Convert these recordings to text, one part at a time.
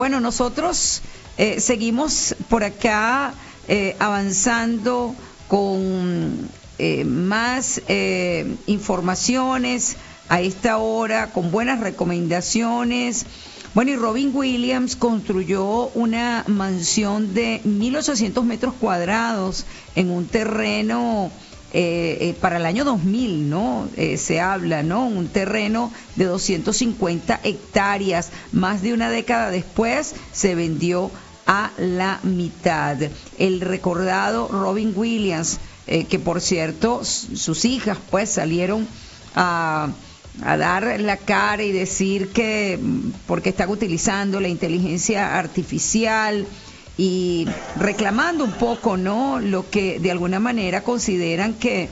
Bueno, nosotros seguimos por acá avanzando con más informaciones a esta hora, con buenas recomendaciones. Bueno, y Robin Williams construyó una mansión de 1.800 metros cuadrados en un terreno para el año 2000, ¿no? Se habla, ¿no? Un terreno de 250 hectáreas. Más de una década después se vendió a la mitad. El recordado Robin Williams, que por cierto, sus hijas pues salieron a dar la cara y decir que porque están utilizando la inteligencia artificial y reclamando un poco, ¿no?, lo que de alguna manera consideran que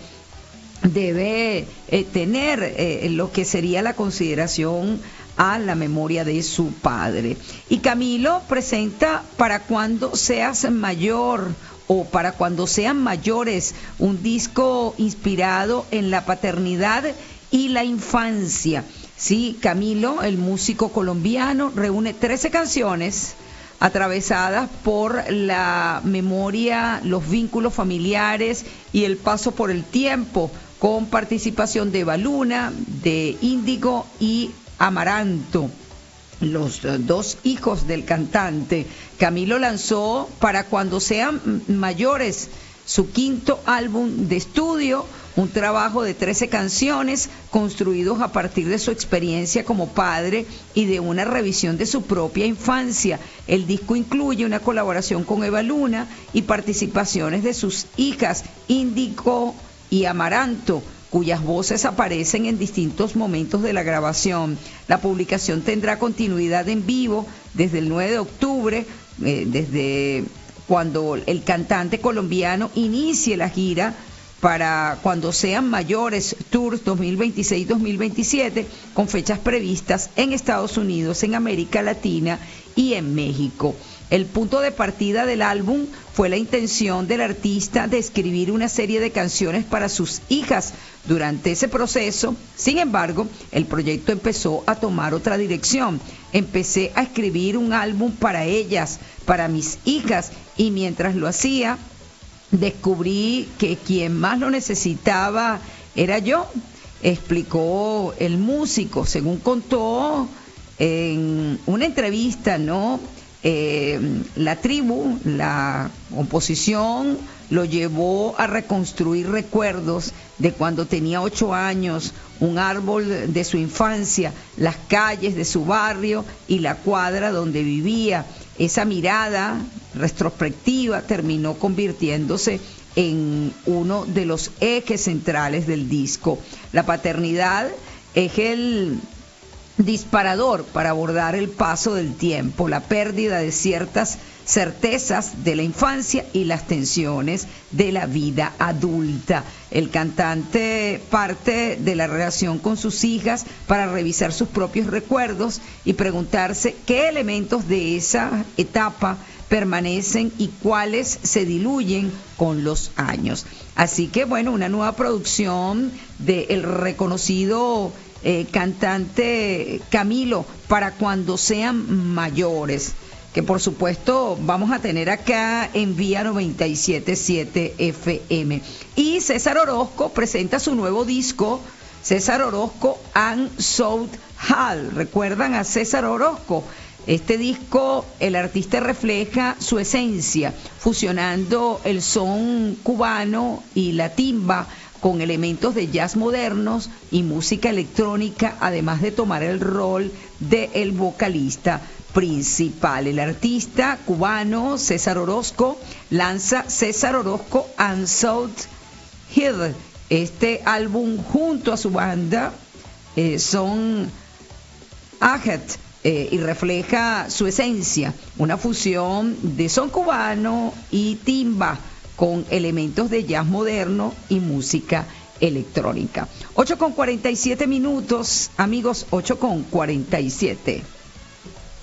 debe tener lo que sería la consideración a la memoria de su padre. Y Camilo presenta Para cuando seas mayor o Para cuando sean mayores, un disco inspirado en la paternidad y la infancia. Sí, Camilo, el músico colombiano, reúne 13 canciones atravesadas por la memoria, los vínculos familiares y el paso por el tiempo, con participación de Eva Luna, de Índigo y Amaranto, los dos hijos del cantante. Camilo lanzó Para cuando sean mayores, su quinto álbum de estudio, un trabajo de 13 canciones construidos a partir de su experiencia como padre y de una revisión de su propia infancia. El disco incluye una colaboración con Eva Luna y participaciones de sus hijas Índigo y Amaranto, cuyas voces aparecen en distintos momentos de la grabación. La publicación tendrá continuidad en vivo desde el 9 de octubre, desde cuando el cantante colombiano inicie la gira Para cuando sean mayores, Tours 2026-2027, con fechas previstas en Estados Unidos, en América Latina y en México. El punto de partida del álbum fue la intención del artista de escribir una serie de canciones para sus hijas. Durante ese proceso, sin embargo, el proyecto empezó a tomar otra dirección. Empecé a escribir un álbum para ellas, para mis hijas, y mientras lo hacía, descubrí que quien más lo necesitaba era yo, explicó el músico, según contó en una entrevista, ¿no? La tribu, la composición, lo llevó a reconstruir recuerdos de cuando tenía 8 años, un árbol de su infancia, las calles de su barrio y la cuadra donde vivía. Esa mirada retrospectiva terminó convirtiéndose en uno de los ejes centrales del disco. La paternidad es el disparador para abordar el paso del tiempo, la pérdida de ciertas certezas de la infancia y las tensiones de la vida adulta. El cantante parte de la relación con sus hijas para revisar sus propios recuerdos y preguntarse qué elementos de esa etapa permanecen y cuáles se diluyen con los años. Así que bueno, una nueva producción del reconocido cantante Camilo, Para cuando sean mayores, que por supuesto vamos a tener acá en Vía 97.7 FM. Y César Orozco presenta su nuevo disco, César Orozco and South Hall. ¿Recuerdan a César Orozco? Este disco, el artista refleja su esencia, fusionando el son cubano y la timba con elementos de jazz modernos y música electrónica, además de tomar el rol de el vocalista principal. El artista cubano César Orozco lanza César Orozco and South Hill, este álbum junto a su banda Son Ajet, y refleja su esencia, una fusión de son cubano y timba con elementos de jazz moderno y música electrónica. 8:47 minutos, amigos, 8:47.